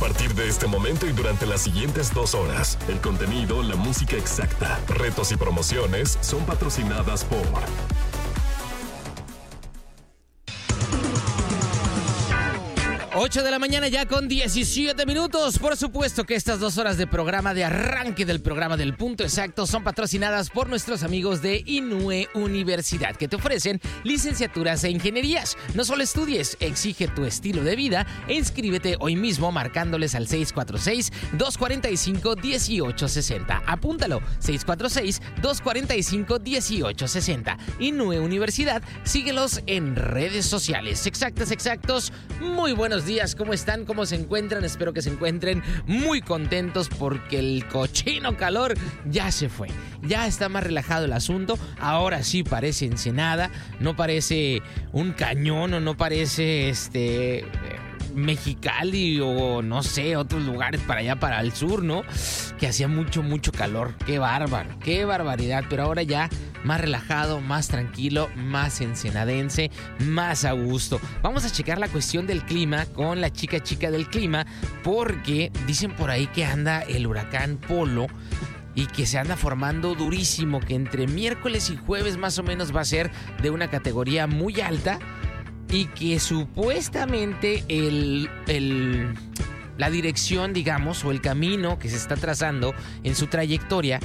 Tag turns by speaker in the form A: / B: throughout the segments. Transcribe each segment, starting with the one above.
A: partir de este momento y durante las siguientes 2 horas, el contenido, la música exacta, retos y promociones son patrocinadas por...
B: 8 de la mañana ya con 17 minutos. Por supuesto que estas 2 horas de programa, de arranque del programa del Punto Exacto, son patrocinadas por nuestros amigos de Inue Universidad, que te ofrecen licenciaturas e ingenierías. No solo estudies, exige tu estilo de vida e inscríbete hoy mismo marcándoles al 646-245-1860. Apúntalo, 646-245-1860. Inue Universidad, síguelos en redes sociales. Exactos, muy buenos días, ¿cómo están? ¿Cómo se encuentran? Espero que se encuentren muy contentos porque el cochino calor ya se fue. Ya está más relajado el asunto. Ahora sí parece Ensenada, no parece un cañón o no parece Mexicali o no sé, otros lugares para allá, para el sur, ¿no? Que hacía mucho calor. Qué bárbaro, qué barbaridad. Pero ahora ya más relajado, más tranquilo, más ensenadense, más a gusto. Vamos a checar la cuestión del clima con la chica del clima, porque dicen por ahí que anda el huracán Polo y que se anda formando durísimo, que entre miércoles y jueves más o menos va a ser de una categoría muy alta y que supuestamente la dirección, digamos, o el camino que se está trazando en su trayectoria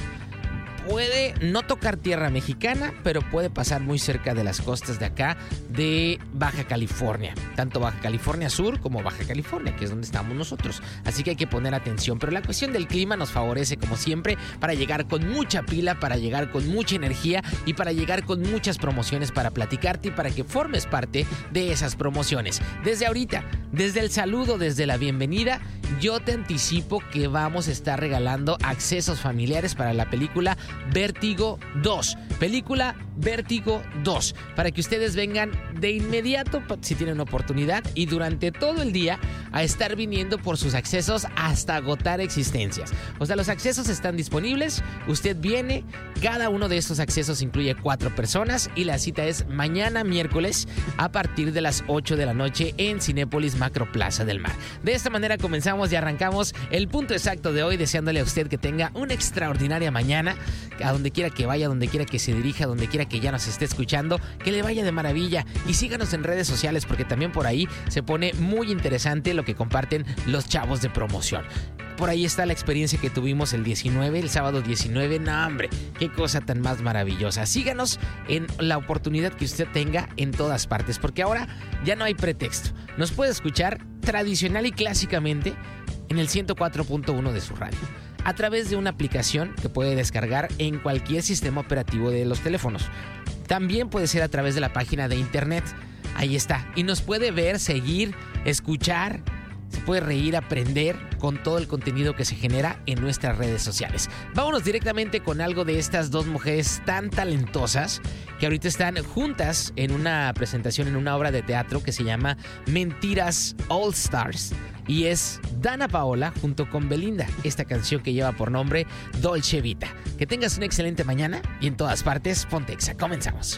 B: puede no tocar tierra mexicana, pero puede pasar muy cerca de las costas de acá, de Baja California. Tanto Baja California Sur como Baja California, que es donde estamos nosotros. Así que hay que poner atención. Pero la cuestión del clima nos favorece, como siempre, para llegar con mucha pila, para llegar con mucha energía y para llegar con muchas promociones para platicarte y para que formes parte de esas promociones. Desde ahorita, desde el saludo, desde la bienvenida, yo te anticipo que vamos a estar regalando accesos familiares para la película Vértigo 2. Película Vértigo 2. Para que ustedes vengan de inmediato, si tienen oportunidad, y durante todo el día a estar viniendo por sus accesos hasta agotar existencias. O sea, los accesos están disponibles. Usted viene. Cada uno de estos accesos incluye 4 personas y la cita es mañana miércoles a partir de las 8 de la noche en Cinépolis Macro Plaza del Mar. De esta manera comenzamos y arrancamos el Punto Exacto de hoy, deseándole a usted que tenga una extraordinaria mañana, a donde quiera que vaya, donde quiera que se dirija, donde quiera que ya nos esté escuchando, que le vaya de maravilla. Y síganos en redes sociales porque también por ahí se pone muy interesante lo que comparten los chavos de promoción. Por ahí está la experiencia que tuvimos el sábado 19. No, hombre, qué cosa tan más maravillosa. Síganos en la oportunidad que usted tenga en todas partes, porque ahora ya no hay pretexto. Nos puede escuchar tradicional y clásicamente en el 104.1 de su radio, a través de una aplicación que puede descargar en cualquier sistema operativo de los teléfonos. También puede ser a través de la página de internet. Ahí está. Y nos puede ver, seguir, escuchar. Se puede reír, aprender con todo el contenido que se genera en nuestras redes sociales. Vámonos directamente con algo de estas dos mujeres tan talentosas que ahorita están juntas en una presentación, en una obra de teatro que se llama Mentiras All Stars. Y es Dana Paola junto con Belinda, esta canción que lleva por nombre Dolce Vita. Que tengas una excelente mañana y en todas partes, ponte Exa. Comenzamos.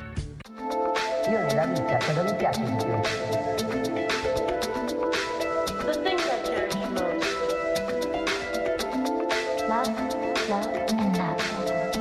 C: Io nella vita, cosa mi piace di più?
D: The thing I cherish most.
C: Love.